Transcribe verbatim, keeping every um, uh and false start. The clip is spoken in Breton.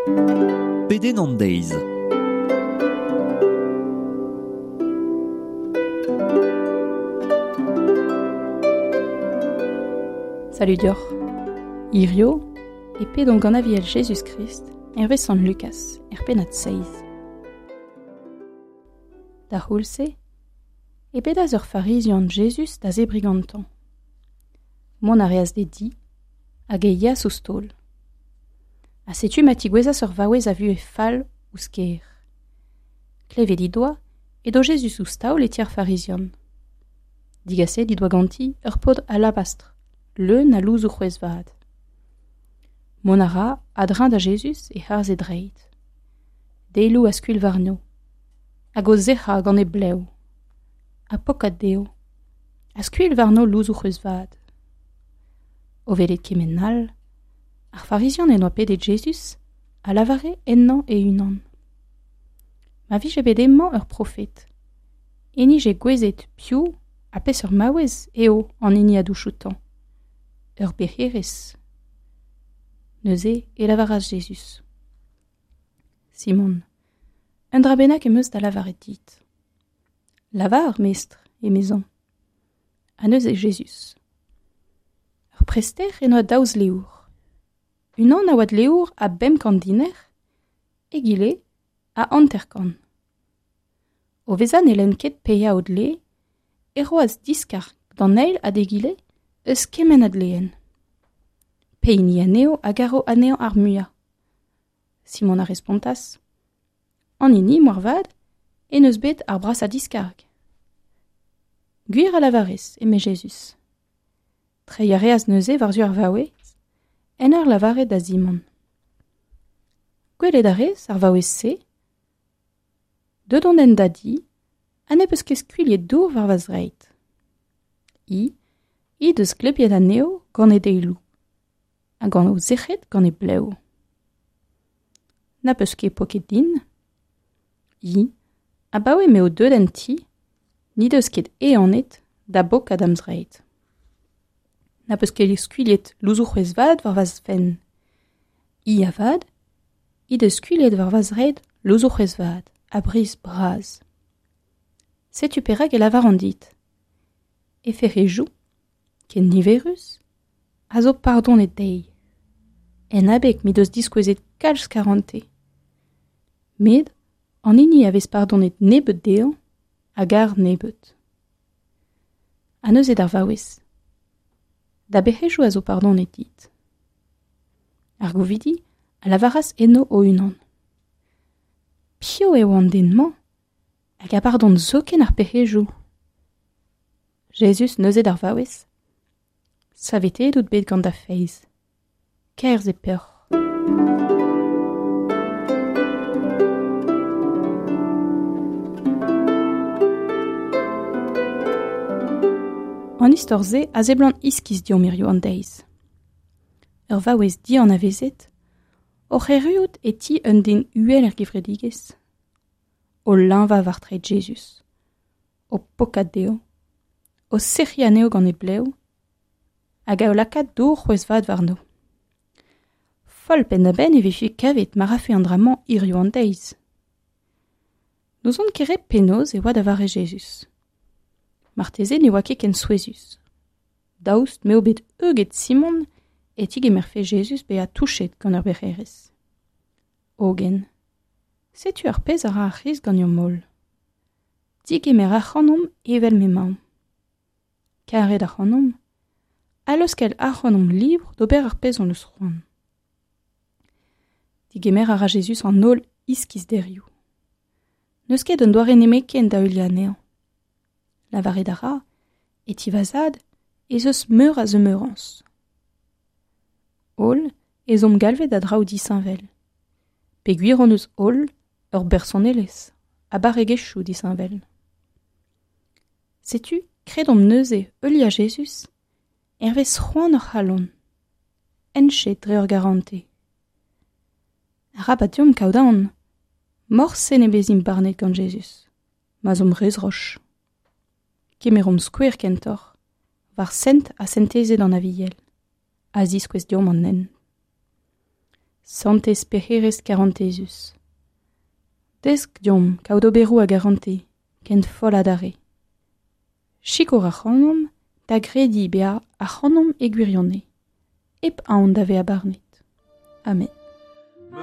Peden an deiz. Salut dior. Irio, e pe don gant aviel Jesus Christ, herve Sant Lucas, er penat seiz. Da c'houlse, e bedaz ur fariziant Jesus da zebrigantan. Mon a reas de di, hag e ya sous stol. A setu mati gwezas ur vaouez a vu e fal ou sker. Kleve di doa, e do Jesus ou staol e tier fariziant. Digase di doa ganti ur pod alabastre, le na louz ou c'hwez vad. Mon a ra adrin da Jesus e c'harz e dreit. Deilou a skuil varno. Hag o zecha gant e bleu. A pokat deo. A skuil varno louz ou c'hwez vad. O velet kemenal, ar fariziant en oa pedet Jesus, a lavare ennan e unan. Ma vi je bet emman ur profet. Eni je gwezet piou a pes ur maouez eo an eni a douchoutan. Ur berherez. Neuze e lavaras Jesus. Simon, un dra bennak emeus da lavaret dit. Lavar, mestre, e mezan. A neuze Jesus. Ur prester en oa daouz leour. Unan a oad leour a bem kant diner, e gile a anterkan. O vezan e len ket peia od le, e roaz diskar dan eil a degile eus kemen ad leen. Peini aneo a garo aneo ar muia. Simon a respontas. An ini moarvad, en eus bet ar bras a diskarg. Gwir a lavarez, eme Jesus. Trei a reaz neuze war-zu ar vaouez, en ar lavare da Simon. Gwelet a rez ar vaouez se, dedon en da di, an ep eus ket skuilhet dour war vaz reit. I, i deus glebiet aneo gant e deilou. A gant o zechet gant e bleu. Na peus ket poket din. I, a baoe me o deuden ti, ni deus ket e anet da bok adamz reit. Na peus ket skuilhet louzou c'hwez vad war vaz fen. I a vad, i deus skuilhet war vaz reit louzou c'hwez vad, a bris braz. Setu perag e lavar an dit. E ferrejou, ken niverus, a zo pardon et dei. En abek mi deus diskouezet kalz karante. Med, an ini avez pardon et nebet deon, a gar nebet. A neus ed ar vaouez. Da berrejou a zo pardon et dit. Ar govidi, a lavaras eno o unan. Pio eo an denman, hag a pardon zoken ar berrejou. Jesus neus ed ar vaouez. Savete dout bet gant da feiz. Kerz e peur. An istor ze a zeblant iskiz dio mirio an deiz. Ur vaouez di an avezet, o c'herruot e ti un den uel er gevredigez. O lanva var tre Jesus. O pokat deo. O sechi aneo gant e bleu. Hag a o lakat dour c'hwez vad varno. Fol pen da ben e vefe kavet ma rafe an draman irio an deiz. Nous on kere penoz e oa da vare Jesus. Marteze ne oa ket ken souezus. Daoust me o bet euget Simon e tig e merfe Jesus be a touchet gant ur berrerez. Ogen. Setu ar pez a ra ar riz gant ur mol. Dig e mer ac'hanom evel me mamm. Karet ac'hanom, allos kel ac'hanom livre d'ober ar pez on eus c'hoant. Digemer a ra Jesus an ol iskiz derioù. Neus ket un doare nemeken da ulia nean. Lavare da ra, et ti vazad, ez eus meur a zemeurans. Ol, ez om galvet a draoù disanvel. Pe gwir on eus ol, ur bersonelez, a bar egechou disanvel. Setu, kredom neuze eulia Jesus, ervez c'hoant ur c'halon. Enchet dre ur garante. A rabatiom kaout morse ne bezim barnet gant Jesus, ma zom rez roch. Kemerom skouer kentor, war sent a sentezet an aviel, a ziskwez diom an nen. Santes pecheres carantesus. Desk diom kaout oberou a garante, ken fol a dare. Chikor a c'hanom, da gredi be a c'hanom e gwirionne. Ep aon da ve a barnet. Amen.